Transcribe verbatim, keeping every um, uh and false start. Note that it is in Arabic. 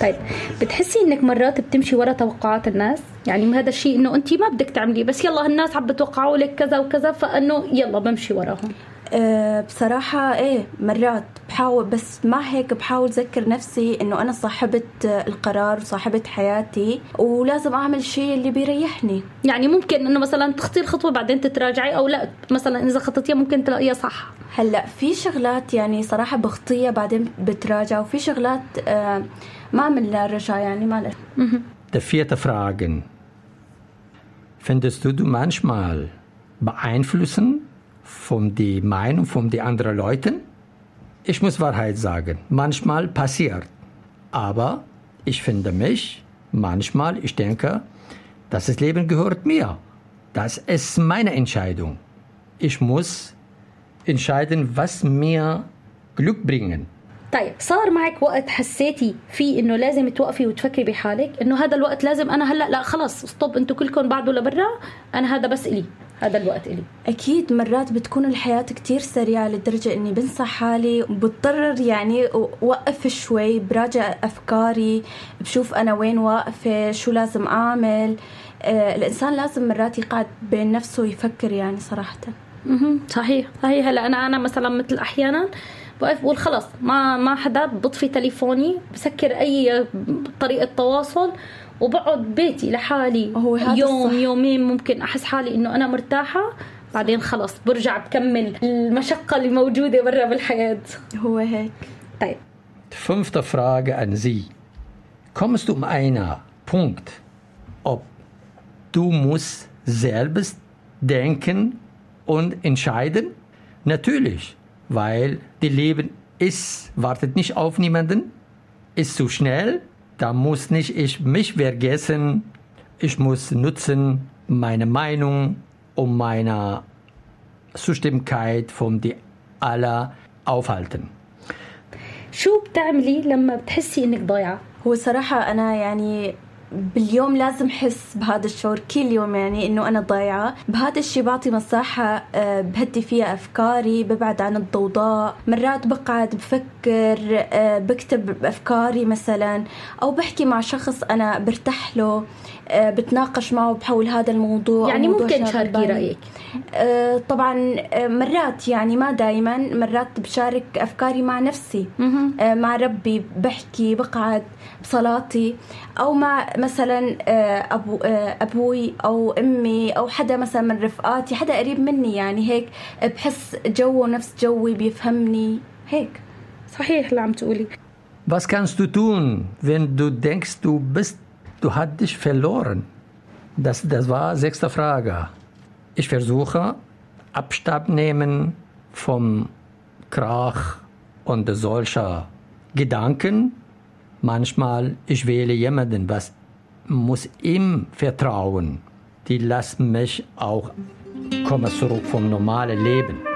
طيب بتحسي انك مرات بتمشي ورا توقعات الناس؟ يعني هذا الشيء انه انت ما بدك تعمليه بس يلا الناس عم بتوقعوا لك كذا وكذا فانه يلا بمشي وراهم. أه بصراحة ايه مرات بحاول، بس مع هيك بحاول ذكر نفسي انه انا صاحبة القرار وصاحبة حياتي ولازم اعمل الشيء اللي بيريحني. يعني ممكن انه مثلا تخطي الخطوة بعدين تتراجعي، او لا مثلا اذا خطيتيها ممكن تلاقيها صح. هلا في شغلات يعني صراحة بخطيها بعدين بتراجع، وفي شغلات أه ما من لا رجع يعني ما له. Der vierte Fragen. Findest du du manchmal beeinflussen von die Meinung von die anderen Leuten? Ich muss Wahrheit sagen, manchmal passiert. Aber ich finde mich, manchmal, ich denke, das Leben gehört mir. Das ist meine Entscheidung. Ich muss entscheiden, was mir Glück bringen. طيب صار معك وقت حسيتي فيه انه لازم توقفي وتفكري بحالك انه هذا الوقت لازم انا هلا لا خلاص ستوب، انتوا كلكم بعدوا لبرا، انا هذا بس إلي، هذا الوقت إلي؟ أكيد مرات بتكون الحياة كتير سريعة لدرجة إني بنسى حالي وبضطر يعني وقف شوي، براجع أفكاري، بشوف أنا وين واقفة، شو لازم أعمل. آه الإنسان لازم مرات يقعد بين نفسه ويفكر يعني صراحة. صحيح صحيح. هلا أنا أنا مثلا مثل أحيانا وقف بقول خلاص ما ما حدا، بطفي تليفوني، بسكر أي طريقة تواصل وبقعد بيتي لحالي يوم الصح. يومين ممكن أحس حالي إنه أنا مرتاحة، بعدين خلاص برجع بكمل المشقة اللي موجودة برا بالحياة. هو هيك. طيب. Fünfte Frage an Sie. Kommst du um einen Punkt, ob du musst selbst denken und entscheiden? Natürlich, weil das Leben ist, wartet nicht auf niemanden, ist zu schnell. Da muss nicht ich mich vergessen. Ich muss nutzen meine Meinung und meine Zustimmigkeit von die aller aufhalten. شو بتعملي لما بتحسي إنك ضايعة؟ هو صراحة أنا يعني باليوم لازم حس بهذا الشعور كل يوم، يعني إنه أنا ضايعة. بهذا الشيء بعطي مساحة بهدي فيها أفكاري، ببعد عن الضوضاء. مرات بقعد بفكر، بكتب أفكاري مثلا، أو بحكي مع شخص أنا برتاح له، بتناقش معه بحول هذا الموضوع. يعني ممكن تشاركي رأيك؟ طبعا مرات، يعني ما دايما، مرات بشارك أفكاري مع نفسي، مع ربي بحكي، بقعد بصلاتي، أو مع مثلا أبو أبوي أو أمي أو حدا مثلا من رفقاتي، حدا قريب مني، يعني هيك بحس جوه نفس جوي، بيفهمني هيك. صحيح اللي عم تقولي. Was kannst du tun, wenn du denkst, du bist, du hast dich verloren? Das, das war sechste Frage. Ich versuche Abstand nehmen vom Krach und solcher Gedanken. Manchmal ich wähle jemanden, was muss ihm vertrauen. Die lassen mich auch kommen zurück vom normalen Leben.